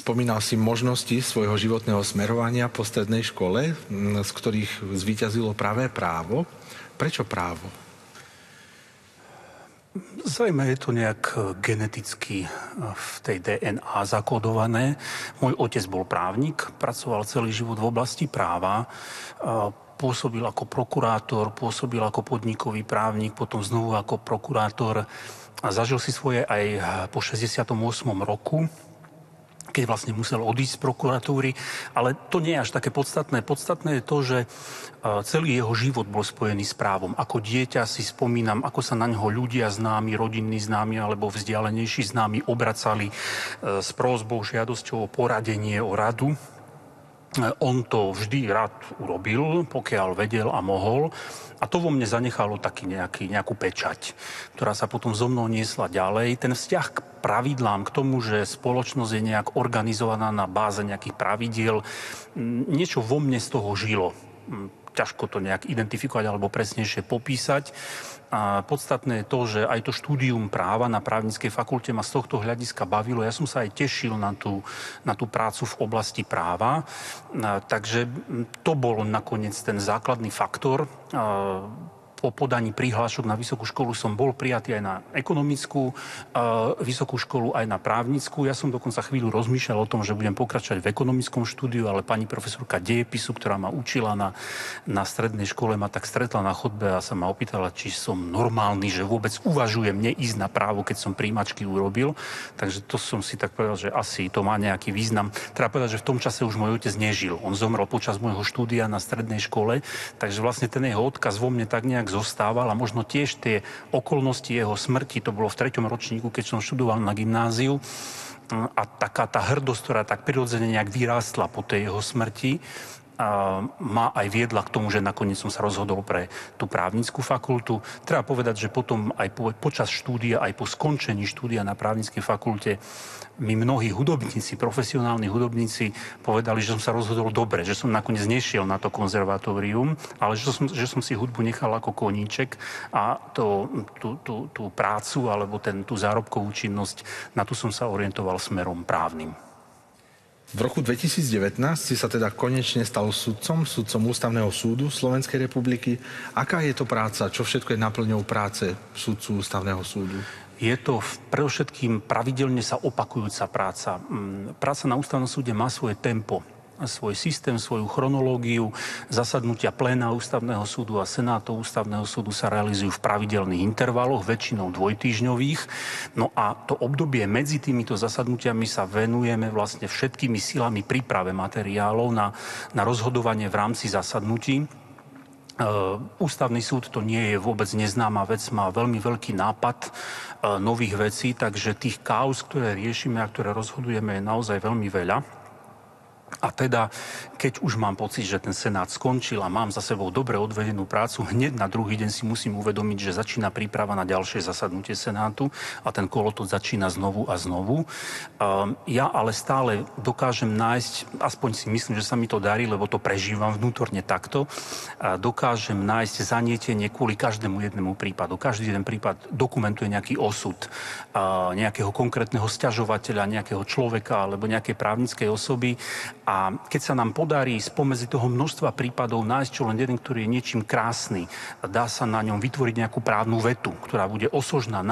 Spomínal si možnosti svojho životného smerovania po strednej škole, z ktorých zvíťazilo práve právo. Prečo právo? Zrejme je to nejak geneticky v tej DNA zakódované. Môj otec bol právnik, pracoval celý život v oblasti práva, pôsobil ako prokurátor, pôsobil ako podnikový právnik, potom znovu ako prokurátor a zažil si svoje aj po 68. roku, keď vlastne musel odísť z prokuratúry. Ale to nie je až také podstatné. Podstatné je to, že celý jeho život bol spojený s právom. Ako dieťa si spomínam, ako sa na ňoho ľudia známi, rodinní známi alebo vzdialenejší známi obracali s prosbou, žiadosťou o poradenie, o radu. On to vždy rád urobil, pokiaľ vedel a mohol. A to vo mne zanechalo nejakú pečať, ktorá sa potom so mnou niesla ďalej. Ten vzťah k pravidlám, k tomu, že spoločnosť je nejak organizovaná na báze nejakých pravidiel, niečo vo mne z toho žilo. Ťažko to nejak identifikovať alebo presnejšie popísať. A podstatné je to, že aj to štúdium práva na právnickej fakulte ma z tohto hľadiska bavilo. Ja som sa aj tešil na tú prácu v oblasti práva. Takže to bol nakoniec ten základný faktor. Po podaní prihlášok na vysokú školu som bol prijatý aj na ekonomickú vysokú školu, aj na právnickú. Ja som dokonca chvíľu rozmýšľal o tom, že budem pokračovať v ekonomickom štúdiu, ale pani profesorka dejepisu, ktorá ma učila na strednej škole, ma tak stretla na chodbe a sa ma opýtala, či som normálny, že vôbec uvažujem neísť na právo, keď som príjmačky urobil. Takže to som si tak povedal, že asi to má nejaký význam. Treba povedať, že v tom čase už môj otec nežil. On zomrel počas môjho štúdia na strednej škole, takže vlastne ten jeho odkaz vo mne tak nejak zostával a možno tiež tie okolnosti jeho smrti, to bolo v 3. ročníku, keď som študoval na gymnáziu, a taká tá hrdosť, ktorá tak prirodzene nejak vyrástla po tej jeho smrti, ma aj viedla k tomu, že nakoniec som sa rozhodol pre tú právnickú fakultu. Treba povedať, že potom aj počas štúdia, aj po skončení štúdia na právnickej fakulte mi mnohí hudobníci, profesionálni hudobníci povedali, že som sa rozhodol dobre, že som nakoniec nešiel na to konzervatórium, ale že som si hudbu nechal ako koníček a tú prácu alebo tú zárobkovú činnosť, na tú som sa orientoval smerom právnym. V roku 2019 si sa teda konečne stal sudcom Ústavného súdu Slovenskej republiky. Aká je to práca? Čo všetko je naplňou práce sudcu Ústavného súdu? Je to predovšetkým pravidelne sa opakujúca práca. Práca na Ústavnom súde má svoje tempo, svoj systém, svoju chronológiu. Zasadnutia pléna Ústavného súdu a Senátov Ústavného súdu sa realizujú v pravidelných intervaloch, väčšinou dvojtýždňových. No a to obdobie medzi týmito zasadnutiami sa venujeme vlastne všetkými silami príprave materiálov na rozhodovanie v rámci zasadnutí. Ústavný súd to nie je vôbec neznáma vec, má veľmi veľký nápad nových vecí, takže tých káuz, ktoré riešime a ktoré rozhodujeme, je naozaj veľmi veľa. A teda, keď už mám pocit, že ten Senát skončil a mám za sebou dobre odvedenú prácu, hneď na druhý deň si musím uvedomiť, že začína príprava na ďalšie zasadnutie Senátu a ten kolotoč začína znovu a znovu. Ja ale stále dokážem nájsť, aspoň si myslím, že sa mi to darí, lebo to prežívam vnútorne takto, dokážem nájsť zanietenie kvôli každému jednému prípadu. Každý jeden prípad dokumentuje nejaký osud nejakého konkrétneho sťažovateľa, nejakého človeka alebo nejakej právnickej osoby. A keď sa nám podarí spomedzi toho množstva prípadov nájsť čo len jeden, ktorý je niečím krásny, dá sa na ňom vytvoriť nejakú právnu vetu, ktorá bude osožná